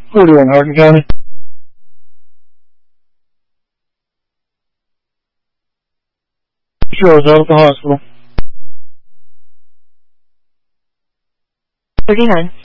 Foley in Hardin County. Sure, I was out at the hospital. 39.